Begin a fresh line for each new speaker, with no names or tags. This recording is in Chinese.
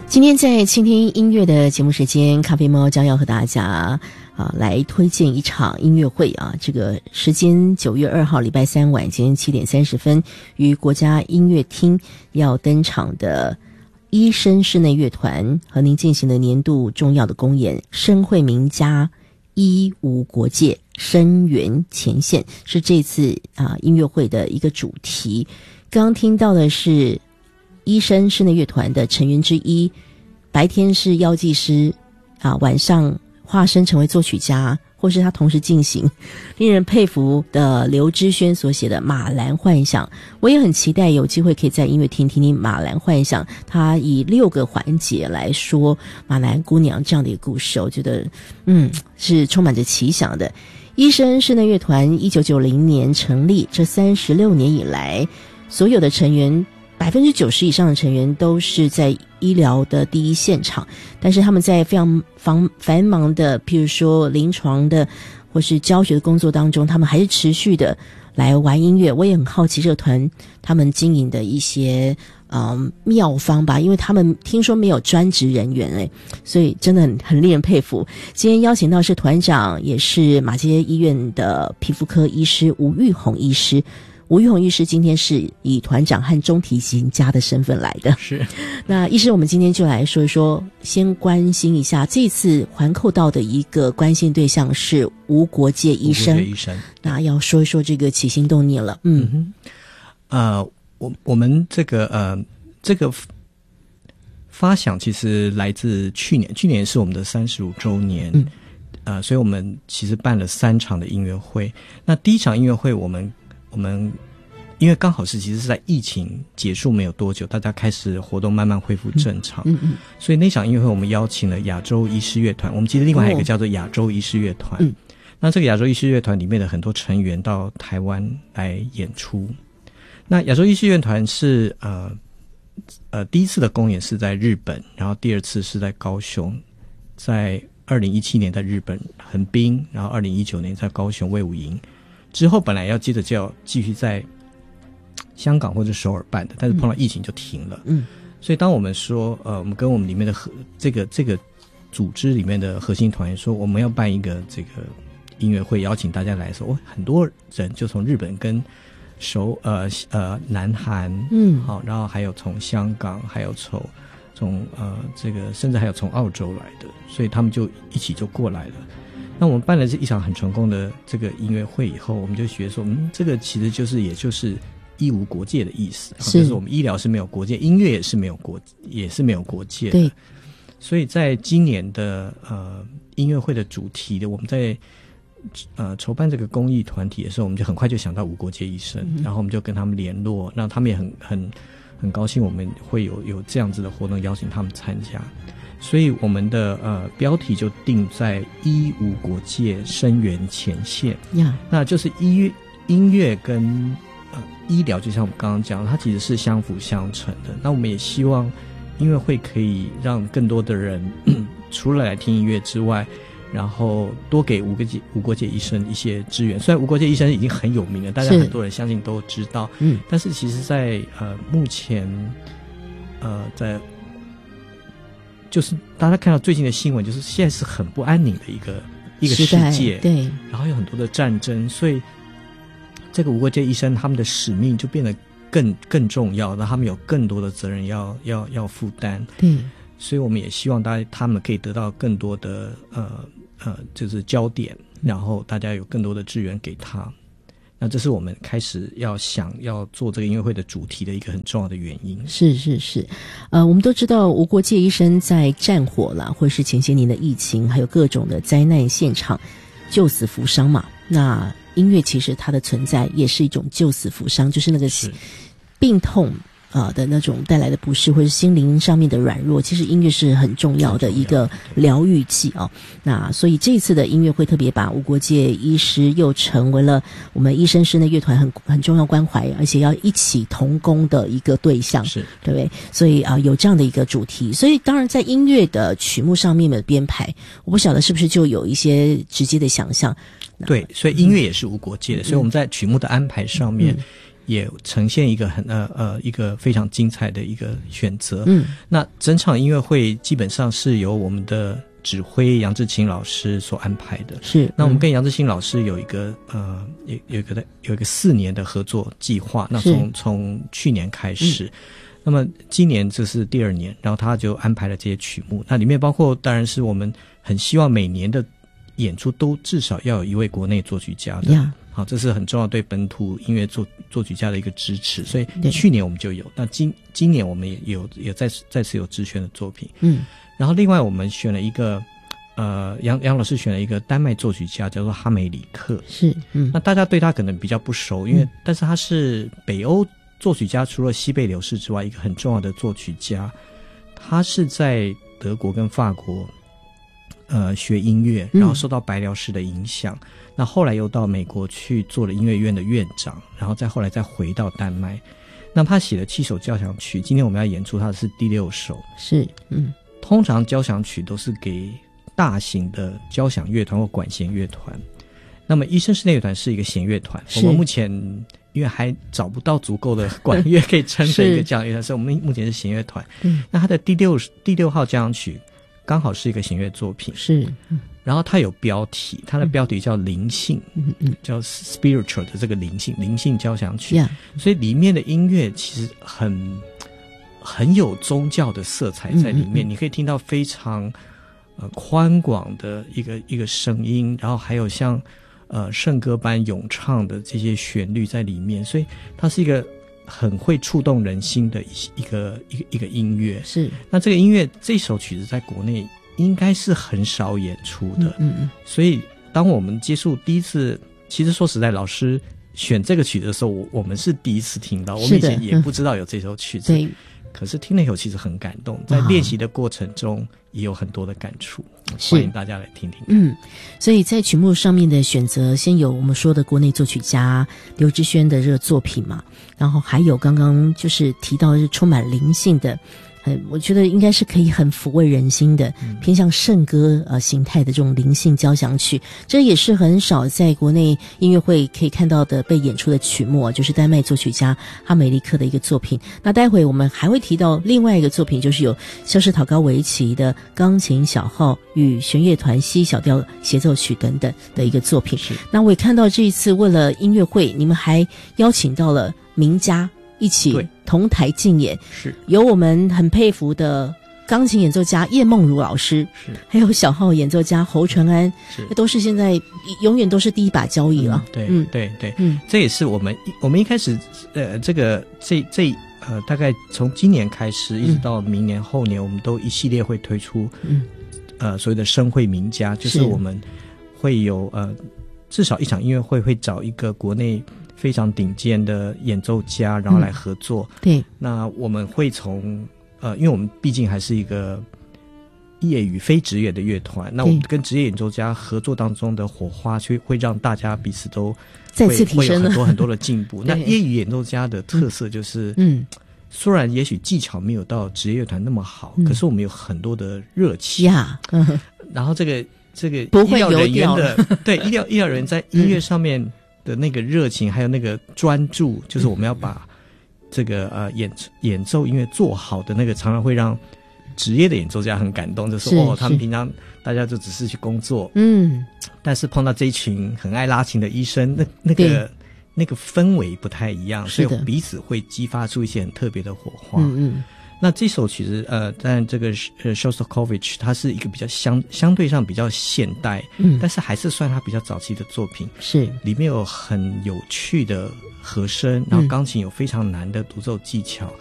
今天在倾听音乐的节目时间，咖啡猫将要和大家来推荐一场音乐会啊。这个时间9月2号礼拜三晚间7点30分，于国家音乐厅要登场的医生室内乐团和您进行的年度重要的公演，声惠名家医无国界，声援前线，是这次音乐会的一个主题。刚刚听到的是医生室内乐团的成员之一，白天是药剂师晚上化身成为作曲家，或是他同时进行令人佩服的刘知轩所写的《马兰幻想》。我也很期待有机会可以在音乐厅听听《马兰幻想》，他以6个环节来说马兰姑娘这样的一个故事，我觉得是充满着奇想的。医生室内乐团1990年成立，这36年以来，所有的成员90%以上的成员都是在医疗的第一现场，但是他们在非常繁忙的譬如说临床的或是教学的工作当中，他们还是持续的来玩音乐。我也很好奇这个团他们经营的一些妙方吧，因为他们听说没有专职人员所以真的很令人佩服。今天邀请到是团长，也是马偕医院的皮肤科医师吴玉红医师。吴玉红医师今天是以团长和中提琴家的身份来的。
是。
那医师，我们今天就来说一说，先关心一下这次环扣到的一个关心对象是无国界医生。
无国界医生。
那要说一说这个起心动念了。
我们这个发想其实来自去年是我们的35周年。所以我们其实办了3场的音乐会。那第一场音乐会我们因为刚好其实是在疫情结束没有多久，大家开始活动慢慢恢复正常，所以那场音乐会我们邀请了亚洲医师乐团，我们其实另外还有一个叫做亚洲医师乐团。那这个亚洲医师乐团里面的很多成员到台湾来演出。那亚洲医师乐团是第一次的公演是在日本，然后第2次是在高雄，在2017年在日本横滨，然后2019年在高雄卫武营。之后本来要接着就要继续在香港或者首尔办的，但是碰到疫情就停了。所以当我们说我们跟我们里面的这个组织里面的核心团员说我们要办一个这个音乐会邀请大家来的时候，很多人就从日本跟南韩好，然后还有从香港，还有从这个甚至还有从澳洲来的，所以他们就一起就过来了。那我们办了这一场很成功的这个音乐会以后，我们就觉得说这个其实也就是医无国界的意思，就是我们医疗是没有国界，音乐也是没有国界的。对。所以在今年的音乐会的主题的，我们在筹办这个公益团体的时候，我们就很快就想到无国界医生，然后我们就跟他们联络，那他们也很高兴我们会有这样子的活动邀请他们参加。所以我们的标题就定在医无国界，声援前线。那就是音乐跟医疗，就像我们刚刚讲，它其实是相辅相成的。那我们也希望音乐会可以让更多的人除了来听音乐之外，然后多给无国界医生一些支援。虽然无国界医生已经很有名了，大家很多人相信都知道，但是其实在目前在就是大家看到最近的新闻，就是现在是很不安宁的一个世界，对，然后有很多的战争，所以这个无国界医生他们的使命就变得更重要，那他们有更多的责任要负担。对，所以我们也希望他们可以得到更多的就是焦点，然后大家有更多的支援给他。那这是我们开始要做这个音乐会的主题的一个很重要的原因。是，我们都知道无国界医生在战火啦，或是前些年的疫情，还有各种的灾难现场救死扶伤嘛。那音乐其实它的存在也是一种救死扶伤，就是那个病痛的那种带来的不适，或者心灵上面的软弱，其实音乐是很重要的一个疗愈剂那所以这一次的音乐会特别把无国界医师又成为了我们医生室内乐团很重要关怀，而且要一起同工的一个对象，是对不对？所以有这样的一个主题，所以当然在音乐的曲目上面的编排，我不晓得是不是就有一些直接的想象。对，所以音乐也是无国界的，所以我们在曲目的安排上面也呈现一个一个非常精彩的一个选择。那整场音乐会基本上是由我们的指挥杨志清老师所安排的。
是，
那我们跟杨志清老师有一个有一个4年的合作计划。那从去年开始。那么今年这是第2年，然后他就安排了这些曲目，那里面包括当然是我们很希望每年的演出都至少要有一位国内作曲家的，好，这是很重要对本土音乐作曲家的一个支持，所以去年我们就有，那今年我们也再次有直选的作品。然后另外我们选了一个杨老师选了一个丹麦作曲家叫做哈梅里克。是，那大家对他可能比较不熟，因为但是他是北欧作曲家，除了西贝流士之外一个很重要的作曲家。他是在德国跟法国学音乐，然后受到白辽士的影响，那后来又到美国去做了音乐院的院长，然后后来再回到丹麦。那他写了7首交响曲，今天我们要演出他的是第6首。是，通常交响曲都是给大型的交响乐团或管弦乐团，那么医生室内乐团是一个弦乐团，我们目前因为还找不到足够的管乐可以撑成一个交响乐团，所以我们目前是弦乐团。那他的第六号交响曲刚好是一个弦乐作品。是，然后它有标题，它的标题叫灵性，叫 spiritual 的这个灵性交响曲。所以里面的音乐其实很有宗教的色彩在里面，你可以听到非常宽广的一个声音，然后还有像圣歌般咏唱的这些旋律在里面，所以它是一个很会触动人心的一个音乐。是，那这个音乐这首曲子在国内应该是很少演出的。所以当我们接触第一次，其实说实在，老师选这个曲子的时候，我们是第一次听到，我们以前也不知道有这首曲子。可是听了以后其实很感动，在练习的过程中也有很多的感触，欢迎大家来听听。
所以在曲目上面的选择，先有我们说的国内作曲家刘之轩的这个作品嘛，然后还有刚刚就是提到是充满灵性的，我觉得应该是可以很抚慰人心的，偏向圣歌形态的这种灵性交响曲，这也是很少在国内音乐会可以看到的被演出的曲目，就是丹麦作曲家哈梅利克的一个作品。那待会我们还会提到另外一个作品，就是有肖斯塔高维奇的钢琴小号与弦乐团 C 小调协奏曲等等的一个作品。那我也看到这一次为了音乐会，你们还邀请到了名家一起同台竞演，是有我们很佩服的钢琴演奏家叶梦如老师，是还有小号演奏家侯纯安，是都是现在永远都是第一把交椅了。
对，这也是我们一开始大概从今年开始一直到明年后年，我们都一系列会推出所谓的声会名家，就是我们会有至少一场音乐会找一个国内非常顶尖的演奏家，然后来合作。对，那我们会从因为我们毕竟还是一个业余非职业的乐团，那我们跟职业演奏家合作当中的火花，会让大家彼此都
再次提升了，
会有很多的进步。那业余演奏家的特色就是，虽然也许技巧没有到职业乐团那么好，可是我们有很多的热情呀。然后这个医疗人员的对医疗人员在音乐上面的那个热情，还有那个专注，就是我们要把这个演奏音乐做好的那个，常常会让职业的演奏家很感动，就是他们平常大家就只是去工作，但是碰到这一群很爱拉琴的医生，那个氛围不太一样，所以彼此会激发出一些很特别的火花。那这首曲子当然这个Shostakovich 它是一个比较相对上比较现代，但是还是算它比较早期的作品，是里面有很有趣的和声，然后钢琴有非常难的独奏技巧，